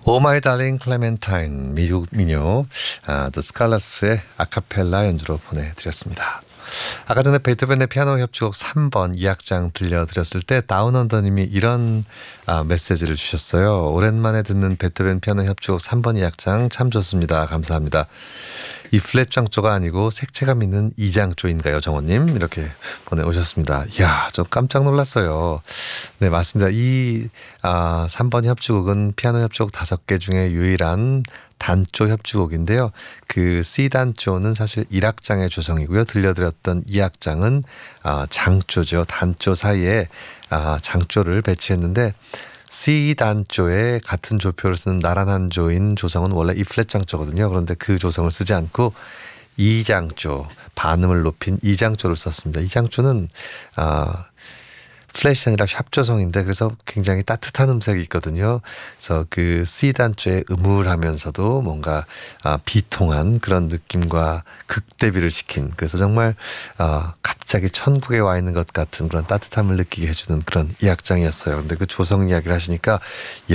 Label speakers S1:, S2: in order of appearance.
S1: 오 마이 달링 클레멘타인 미국 민요 The Scholars의 아카펠라 연주로 보내드렸습니다. 아까 전에 베토벤의 피아노 협주곡 3번 2악장 들려드렸을 때 다운언더님이 이런 메시지를 주셨어요. 오랜만에 듣는 베토벤 피아노 협주곡 3번 2악장 참 좋습니다. 감사합니다. 이 플랫장조가 아니고 색채감 있는 2장조인가요, 정원님? 이렇게 보내오셨습니다. 이야, 좀 깜짝 놀랐어요. 네, 맞습니다. 이 3번 협주곡은 피아노 협주곡 5개 중에 유일한 단조 협주곡인데요. 그 C단조는 사실 1악장의 조성이고요. 들려드렸던 2악장은 장조죠. 단조 사이에 장조를 배치했는데 C단조의 같은 조표를 쓰는 나란한 조인 조성은 원래 E 플랫 장조거든요. 그런데 그 조성을 쓰지 않고 2장조, 반음을 높인 2장조를 썼습니다. 2장조는 플랫이 아니라 샵 조성인데 그래서 굉장히 따뜻한 음색이 있거든요. 그래서 그 C단조의 음울하면서도 뭔가 비통한 그런 느낌과 극대비를 시킨, 그래서 정말 갑자기 천국에 와 있는 것 같은 그런 따뜻함을 느끼게 해주는 그런 2악장이었어요. 근데 그 조성 이야기를 하시니까